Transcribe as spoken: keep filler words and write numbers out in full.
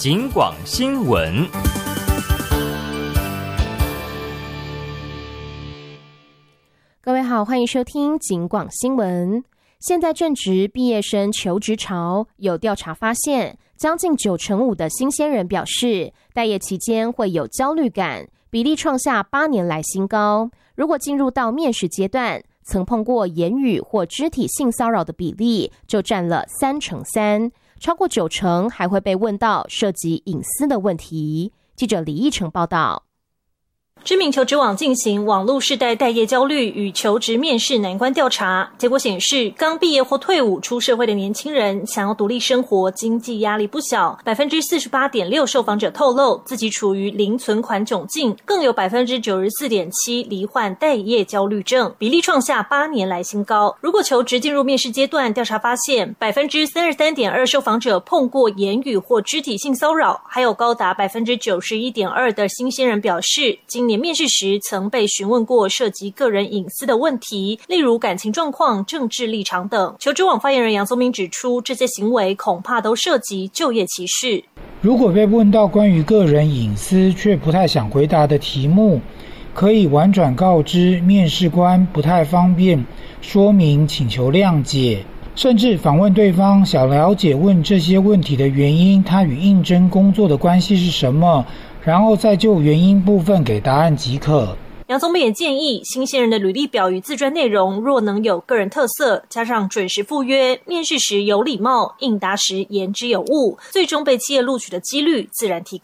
警广新闻。 各位好，欢迎收听警广新闻。现在正值毕业生求职潮，有调查发现，将近九成五的新鲜人表示，待业期间会有焦虑感，比例创下八年来新高。如果进入到面试阶段，曾碰过言语或肢体性骚扰的比例就占了三成三，超过九成还会被问到涉及隐私的问题。记者李义成报道。 知名求职网进行网络世代待业焦虑与求职面试难关调查，结果显示，刚毕业或退伍出社会的年轻人想要独立生活，经济压力不小。百分之四十八点六受访者透露自己处于零存款窘境，更有百分之九十四点七罹患待业焦虑症，比例创下八年来新高。如果求职进入面试阶段，调查发现，百分之三十三点二受访者碰过言语或肢体性骚扰，还有高达百分之九十一点二的新鲜人表示，今年面试时曾被询问过涉及个人隐私的问题，例如感情状况、政治立场等。求职网发言人杨宗明指出，这些行为恐怕都涉及就业歧视。 如果被问到关于个人隐私却不太想回答的题目，可以婉转告知面试官不太方便说明，请求谅解。甚至访问对方，想了解问这些问题的原因，他与应征工作的关系是什么，然后再就原因部分给答案即可。 杨宗明也建议，新鲜人的履历表与自传内容若能有个人特色，加上准时赴约，面试时有礼貌，应答时言之有物，最终被企业录取的几率自然提高。